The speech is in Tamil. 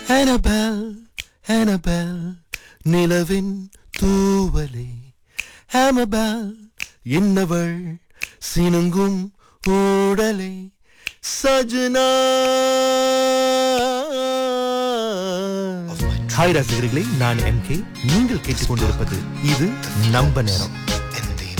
Annabelle, Annabelle, நிலவின் தூவலே Annabelle, என்னவள் சினுங்கும் ஊடலே சஜனா. ஹாய் ரசிகர்களே, நான் MK. நீங்கள் கேட்டுக்கொண்டிருப்பது இது நம்ம நேரம்.